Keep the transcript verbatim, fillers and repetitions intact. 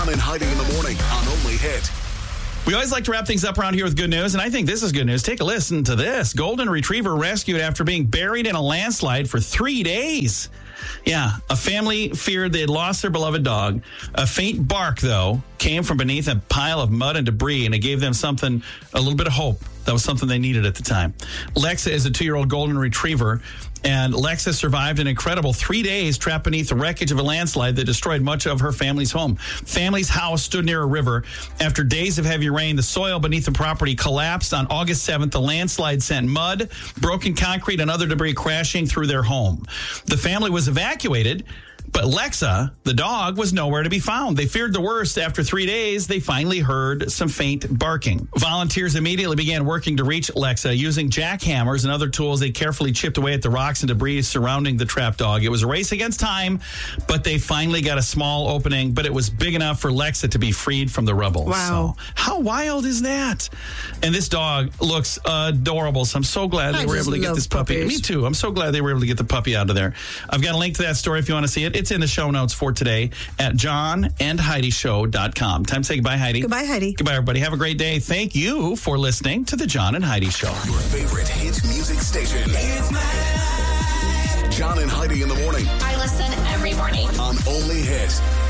John and Heidi in the morning on Only Hit. We always like to wrap things up around here with good news, and I think this is good news. Take a listen to this. Golden retriever rescued after being buried in a landslide for three days. Yeah, a family feared they had lost their beloved dog. A faint bark, though, came from beneath a pile of mud and debris, and it gave them something, a little bit of hope. That was something they needed at the time. Lexa is a two-year-old golden retriever, and Lexa survived an incredible three days trapped beneath the wreckage of a landslide that destroyed much of her family's home. Family's house stood near a river. After days of heavy rain, the soil beneath the property collapsed. On August seventh, the landslide sent mud, broken concrete, and other debris crashing through their home. The family was evacuated, but Lexa, the dog, was nowhere to be found. They feared the worst. After three days, they finally heard some faint barking. Volunteers immediately began working to reach Lexa. Using jackhammers and other tools, they carefully chipped away at the rocks and debris surrounding the trapped dog. It was a race against time, but they finally got a small opening, but it was big enough for Lexa to be freed from the rubble. Wow. So, how wild is that? And this dog looks adorable, so I'm so glad they I were just able to get love this puppy. puppies. Me too. I'm so glad they were able to get the puppy out of there. I've got a link to that story if you want to see it. It's in the show notes for today at john and heidi show dot com. Time to say goodbye, Heidi. Goodbye, Heidi. Goodbye, everybody. Have a great day. Thank you for listening to the John and Heidi Show. Your favorite hit music station. John and Heidi in the morning I listen every morning. on Only Hit.